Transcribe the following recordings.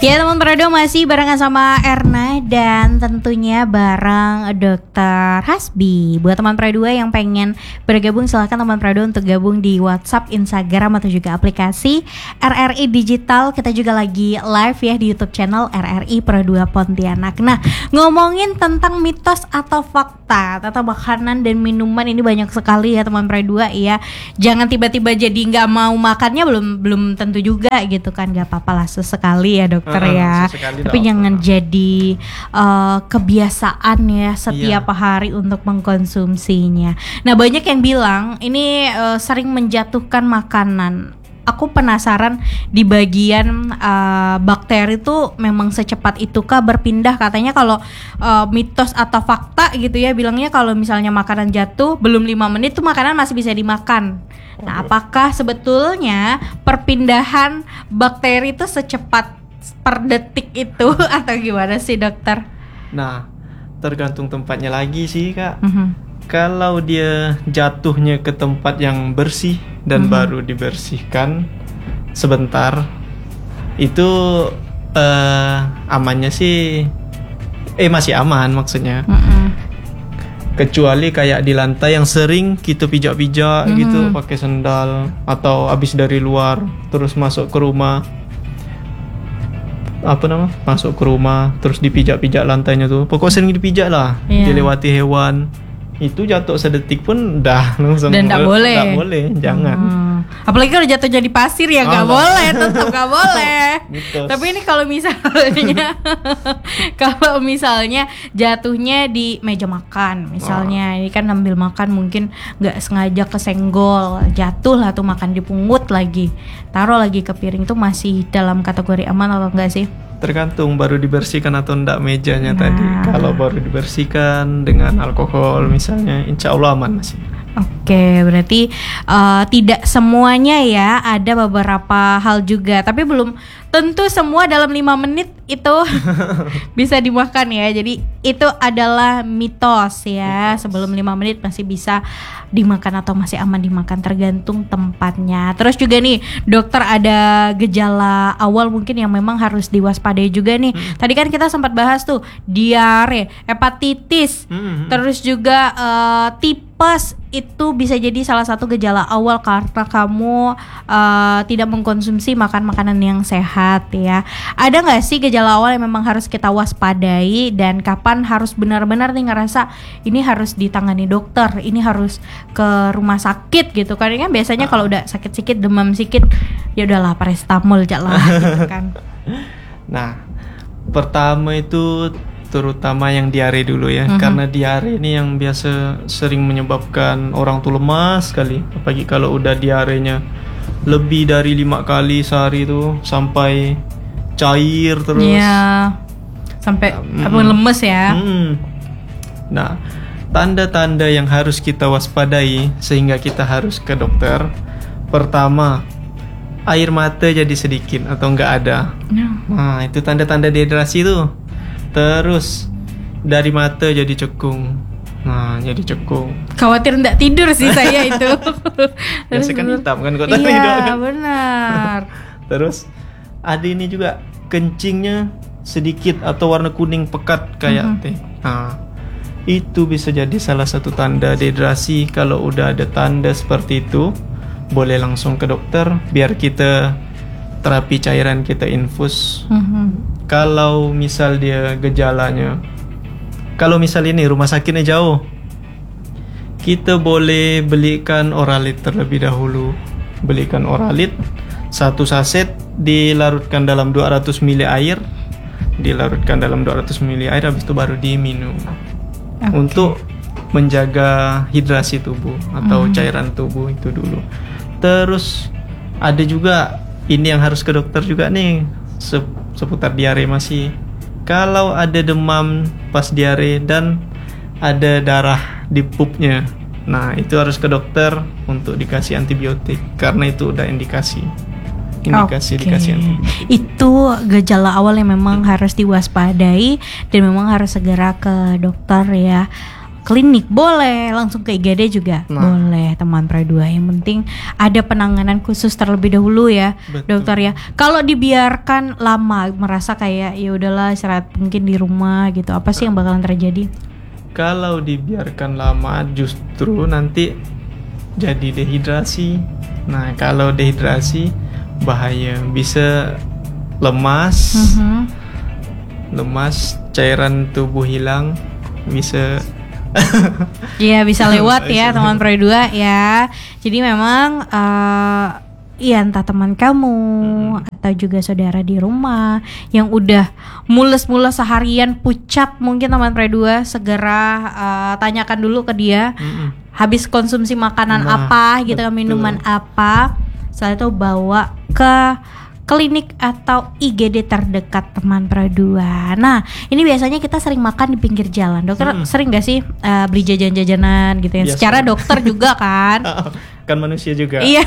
Ya teman Prado, masih barengan sama Erna dan tentunya bareng Dr. Hasbi. Buat teman Prado yang pengen bergabung, silahkan teman Prado untuk gabung di WhatsApp, Instagram atau juga aplikasi RRI Digital. Kita juga lagi live ya di YouTube channel RRI Pro 2 Pontianak. Nah, ngomongin tentang mitos atau fakta tentang makanan dan minuman ini banyak sekali ya teman Prado ya. Jangan tiba-tiba jadi nggak mau makannya, belum tentu juga gitu kan. Nggak apa-apa lah, sesekali ya dokter ya, tapi jangan jadi kebiasaan ya setiap hari untuk mengkonsumsinya. Nah, banyak yang bilang ini sering menjatuhkan makanan. Aku penasaran di bagian bakteri tuh memang secepat itukah berpindah? Katanya kalau mitos atau fakta gitu ya, bilangnya kalau misalnya makanan jatuh belum 5 menit tuh makanan masih bisa dimakan. Nah, apakah sebetulnya perpindahan bakteri itu secepat per detik itu atau gimana sih dokter? Nah, tergantung tempatnya lagi sih Kak. Kalau dia jatuhnya ke tempat yang bersih dan baru dibersihkan sebentar, itu amannya sih masih aman maksudnya. Kecuali kayak di lantai yang sering kita pijak-pijak gitu pakai sendal, atau habis dari luar terus masuk ke rumah, masuk ke rumah terus dipijak-pijak lantainya tuh, pokoknya sering dipijak lah, dilewati hewan, itu jatuh sedetik pun dah langsung. Dan nggak boleh, jangan. Apalagi kalau jatuhnya di pasir ya nggak boleh, tetap nggak boleh. Tapi ini kalau misalnya jatuhnya di meja makan misalnya, ini kan ambil makan mungkin nggak sengaja kesenggol, jatuh lah tuh, makan dipungut lagi, taruh lagi ke piring, tuh masih dalam kategori aman atau enggak sih? Tergantung baru dibersihkan atau enggak mejanya tadi. Kalau baru dibersihkan dengan alkohol misalnya, insya Allah aman masih. Oke, berarti tidak semuanya ya, ada beberapa hal juga, tapi belum tentu semua dalam 5 menit itu bisa dimakan ya. Jadi itu adalah mitos ya, sebelum 5 menit masih bisa dimakan atau masih aman dimakan, tergantung tempatnya. Terus juga nih dokter, ada gejala awal mungkin yang memang harus diwaspadai juga nih. Tadi kan kita sempat bahas tuh diare, hepatitis, terus juga tipes, itu bisa jadi salah satu gejala awal karena kamu tidak mengkonsumsi makanan yang sehat ya. Ada nggak sih gejala awal yang memang harus kita waspadai, dan kapan harus benar-benar nih ngerasa ini harus ditangani dokter, ini harus ke rumah sakit gitu kan? Ini kan biasanya kalau udah sakit-sakit, demam sedikit, ya udahlah paracetamol aja lah gitu kan. Nah, pertama itu terutama yang diare dulu ya, karena diare ini yang biasa sering menyebabkan orang tuh lemas sekali, apalagi kalau udah diarenya lebih dari 5 kali sehari tuh, sampai cair terus. Iya, sampai lemes ya. Nah, tanda-tanda yang harus kita waspadai sehingga kita harus ke dokter. Pertama, air mata jadi sedikit atau enggak ada. Nah, itu tanda-tanda dehidrasi tuh. Terus dari mata jadi cekung. Nah, jadi cekung. Khawatir enggak tidur sih saya itu. Biasa kan hitam kan kota hidup. Iya, benar. Terus ada ini juga, kencingnya sedikit atau warna kuning pekat kayak teh. Nah, itu bisa jadi salah satu tanda dehidrasi. Kalau udah ada tanda seperti itu, boleh langsung ke dokter biar kita terapi cairan, kita infus. Kalau misal dia gejalanya, kalau misal ini rumah sakitnya jauh, kita boleh belikan Oralit terlebih dahulu. Belikan Oralit 1 saset, dilarutkan dalam 200 ml air. Dilarutkan dalam 200 ml air, habis itu baru diminum. Untuk menjaga hidrasi tubuh atau cairan tubuh itu dulu. Terus ada juga ini yang harus ke dokter juga nih, seputar diare masih. Kalau ada demam pas diare dan ada darah di pupnya, nah itu harus ke dokter untuk dikasih antibiotik, karena itu udah dikasih antibiotik. Itu gejala awal yang memang harus diwaspadai dan memang harus segera ke dokter ya. klinik boleh, langsung ke IGD juga boleh teman Pro 2. Yang penting ada penanganan khusus terlebih dahulu ya. Betul. Dokter ya. Kalau dibiarkan lama merasa kayak ya udahlah istirahat mungkin di rumah gitu. Apa sih yang bakalan terjadi? Kalau dibiarkan lama justru nanti jadi dehidrasi. Nah, kalau dehidrasi bahaya, bisa lemas. Lemas, cairan tubuh hilang, bisa Iya bisa lewat ya teman Pro 2 ya. Jadi memang ya entah teman kamu atau juga saudara di rumah yang udah mules-mules seharian pucat, mungkin teman Pro 2 segera tanyakan dulu ke dia habis konsumsi makanan apa gitu, minuman apa, setelah itu bawa ke klinik atau IGD terdekat teman Pro 2. Nah, ini biasanya kita sering makan di pinggir jalan. Dokter sering gak sih beli jajan-jajanan gitu ya? Secara dokter juga kan? Kan manusia juga. Iya.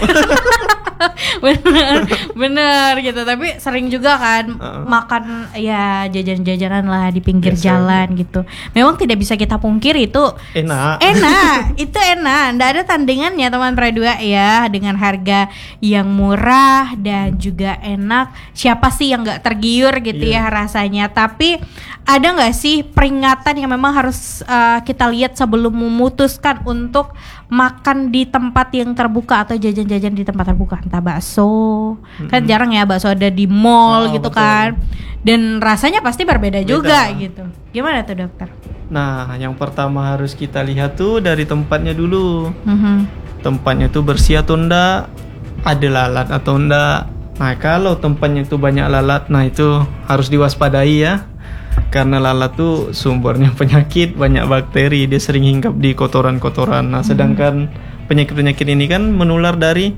bener gitu. Tapi sering juga kan makan ya jajan-jajanan lah di pinggir jalan gitu. Memang tidak bisa kita pungkiri itu enak. Itu enak. Nggak ada tandingannya teman Pro 2 ya, dengan harga yang murah dan juga enak. Siapa sih yang nggak tergiur gitu ya rasanya? Tapi ada nggak sih peringatan yang memang harus kita lihat sebelum memutuskan untuk makan di tempat yang terbuka atau jajan-jajan di tempat terbuka, entah bakso, kan jarang ya bakso ada di mall gitu betul. Kan, dan rasanya pasti berbeda juga gitu. Gimana tuh dokter? Nah, yang pertama harus kita lihat tuh dari tempatnya dulu. Tempatnya tuh bersih atau enggak, ada lalat atau enggak. Nah, kalau tempatnya itu banyak lalat, nah itu harus diwaspadai ya. Karena lalat tuh sumbernya penyakit, banyak bakteri, dia sering hinggap di kotoran-kotoran. Nah, sedangkan penyakit-penyakit ini kan menular dari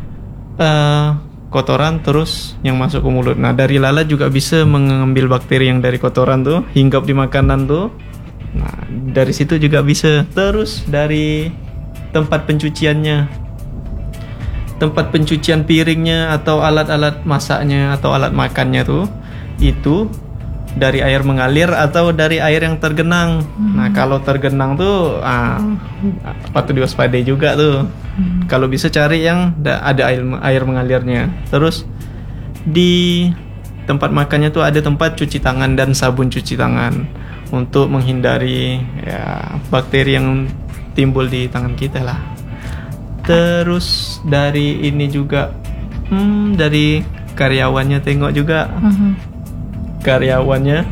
kotoran terus yang masuk ke mulut. Nah, dari lalat juga bisa mengambil bakteri yang dari kotoran tuh, hinggap di makanan tuh. Nah, dari situ juga bisa. Terus dari tempat pencuciannya, tempat pencucian piringnya atau alat-alat masaknya atau alat makannya tuh, itu dari air mengalir atau dari air yang tergenang. Nah, kalau tergenang tuh patut diwaspadai juga tuh. Kalau bisa cari yang ada air mengalirnya. Terus di tempat makannya tuh ada tempat cuci tangan dan sabun cuci tangan untuk menghindari ya bakteri yang timbul di tangan kita lah. Terus dari ini juga dari karyawannya, tengok juga karyawannya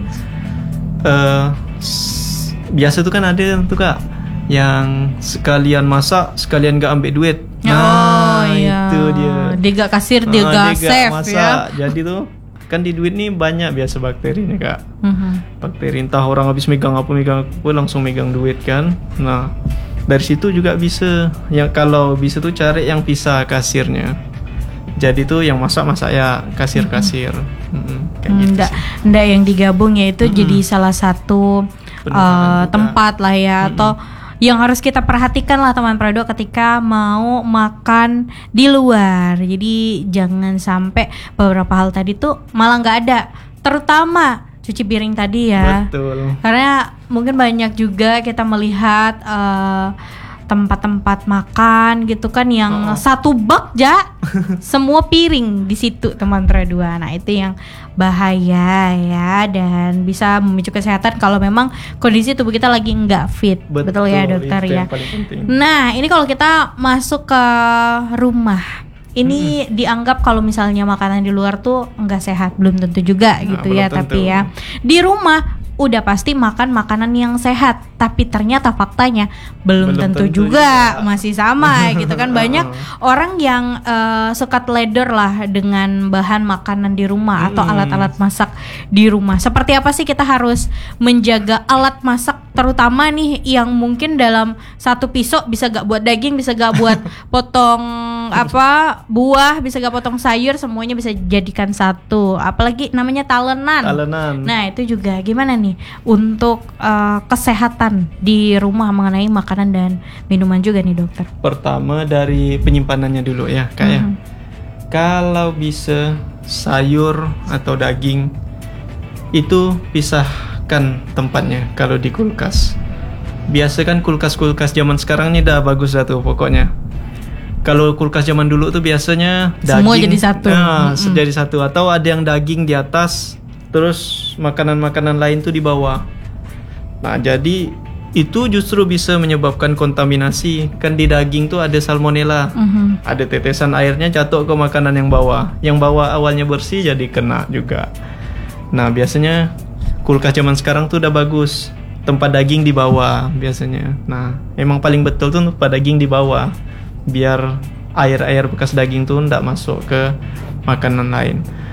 biasa tuh kan ada tuh Kak yang sekalian masak sekalian gak ambil duit. Nah, itu dia gak kasir, dia gak save masak ya. Jadi tuh kan di duit nih banyak biasa bakterinya Kak. Bakteri entah orang habis megang apa langsung megang duit kan. Nah, dari situ juga bisa ya, kalau bisa tuh cari yang pisah kasirnya. Jadi tuh yang masak ya kasir-kasir. Gitu nggak yang digabung ya, itu jadi salah satu tempat lah ya, atau yang harus kita perhatikan lah teman Pro 2 ketika mau makan di luar. Jadi jangan sampai beberapa hal tadi tuh malah nggak ada, terutama cuci piring tadi ya. Betul. Karena mungkin banyak juga kita melihat tempat-tempat makan gitu kan yang satu bak semua piring di situ teman Pro 2. Nah, itu yang bahaya ya, dan bisa memicu kesehatan kalau memang kondisi tubuh kita lagi nggak fit. Betul ya dokter ya. Nah, ini kalau kita masuk ke rumah, ini dianggap kalau misalnya makanan di luar tuh nggak sehat, belum tentu juga gitu ya. Tentu. Tapi ya di rumah udah pasti makan makanan yang sehat, tapi ternyata faktanya belum tentu juga masih sama gitu kan. Banyak orang yang suka teledor lah dengan bahan makanan di rumah atau alat-alat masak di rumah. Seperti apa sih kita harus menjaga alat masak, terutama nih yang mungkin dalam satu pisau bisa gak buat daging, bisa gak buat potong buah, bisa gak potong sayur, semuanya bisa jadikan satu. Apalagi namanya talenan. Nah, itu juga gimana nih untuk kesehatan di rumah mengenai makanan dan minuman juga nih dokter? Pertama dari penyimpanannya dulu ya kayak kalau bisa sayur atau daging itu pisahkan tempatnya. Kalau di kulkas biasa kan kulkas-kulkas zaman sekarang nih dah bagus dah tuh pokoknya. Kalau kulkas zaman dulu tuh biasanya daging Semua jadi satu. jadi satu, atau ada yang daging di atas, terus makanan-makanan lain tuh di bawah. Nah, jadi itu justru bisa menyebabkan kontaminasi. Kan di daging tuh ada salmonella. Ada tetesan airnya jatuh ke makanan yang bawah. Yang bawah awalnya bersih jadi kena juga. Nah, biasanya kulkas zaman sekarang tuh udah bagus. Tempat daging di bawah biasanya. Nah, emang paling betul tuh tempat daging di bawah. Biar air-air bekas daging tuh ndak masuk ke makanan lain.